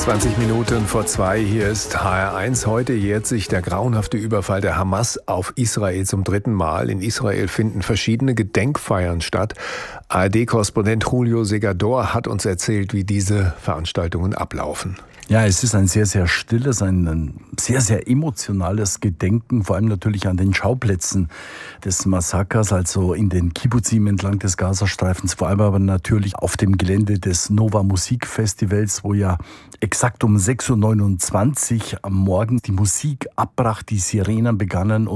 20 Minuten vor 2, hier ist HR1. Heute jährt sich der grauenhafte Überfall der Hamas auf Israel zum 3. Mal. In Israel finden verschiedene Gedenkfeiern statt. ARD-Korrespondent Julio Segador hat uns erzählt, wie diese Veranstaltungen ablaufen. Ja, es ist ein sehr, sehr stilles, ein sehr, sehr emotionales Gedenken, vor allem natürlich an den Schauplätzen des Massakers, also in den Kibbuzim entlang des Gazastreifens, vor allem aber natürlich auf dem Gelände des Nova Musikfestivals, wo ja exakt um 6.29 Uhr am Morgen die Musik abbrach, die Sirenen begannen.